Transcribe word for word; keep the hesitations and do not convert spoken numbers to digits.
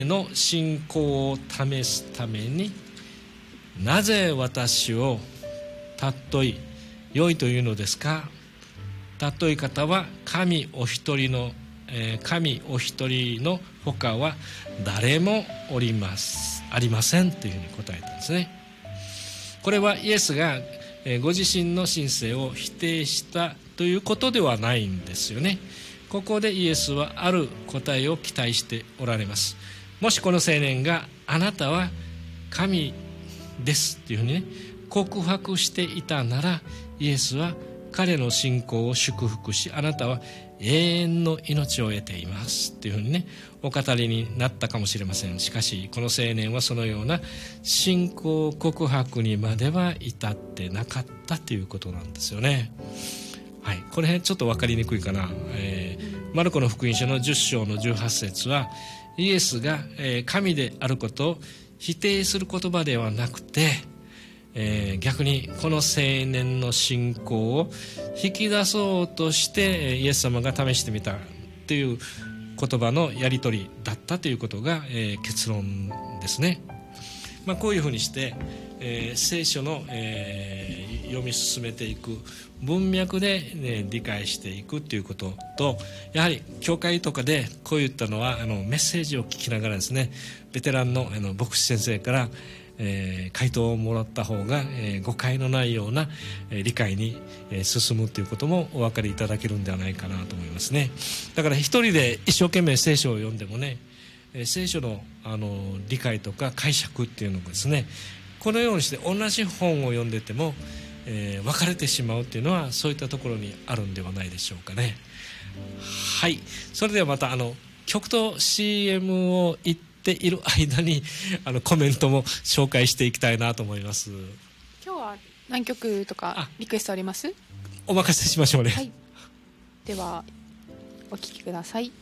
の信仰を試すために、なぜ私を尊い良いというのですか。尊い方は神お一人の、えー、神お一人のほかは誰もおりますありませんというふうに答えたんですね。これはイエスが、えー、ご自身の神性を否定したということではないんですよね。ここでイエスはある答えを期待しておられます。もしこの青年があなたは神ですというふうにね告白していたなら、イエスは彼の信仰を祝福し、あなたは永遠の命を得ていますというふうにねお語りになったかもしれません。しかしこの青年はそのような信仰告白にまでは至ってなかったということなんですよね。はい、これちょっと分かりにくいかな、えー、マルコの福音書のじゅっ章のじゅうはち節は、イエスが、えー、神であることを否定する言葉ではなくて、えー、逆にこの青年の信仰を引き出そうとしてイエス様が試してみたという言葉のやり取りだったということが、えー、結論ですね。まあ、こういうふうにして、えー、聖書の、えー、読み進めていく文脈で、ね、理解していくということと、やはり教会とかでこういったのはあのメッセージを聞きながらですね、ベテランの、あの牧師先生からえー、回答をもらった方が、えー、誤解のないような、えー、理解に、えー、進むということもお分かりいただけるんではないかなと思いますね。だから一人で一生懸命聖書を読んでもね、えー、聖書の、あの理解とか解釈っていうのがですね、このようにして同じ本を読んでても、えー、分かれてしまうっていうのはそういったところにあるんではないでしょうかね。はい、それではまたあの曲と シーエム を言ってている間にあのコメントも紹介していきたいなと思います。 今日は何曲とかリクエストあります？ お任せしましょうね。 はい、ではお聴きください。